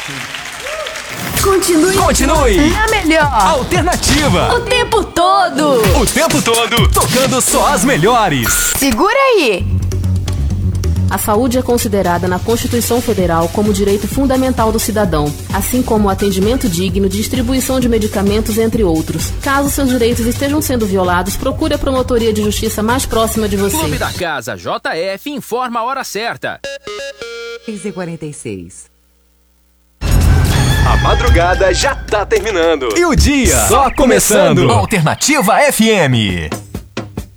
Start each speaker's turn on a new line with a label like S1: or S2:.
S1: Continue.
S2: Na melhor.
S1: Alternativa.
S2: O tempo todo.
S1: O tempo todo, tocando só as melhores.
S2: Segura aí.
S3: A saúde é considerada na Constituição Federal como direito fundamental do cidadão, assim como o atendimento digno, distribuição de medicamentos, entre outros. Caso seus direitos estejam sendo violados, procure a promotoria de justiça mais próxima de você.
S4: Clube da Casa JF informa a hora certa.
S5: 6h46.
S1: A madrugada já tá terminando. E o dia só começando. Alternativa FM.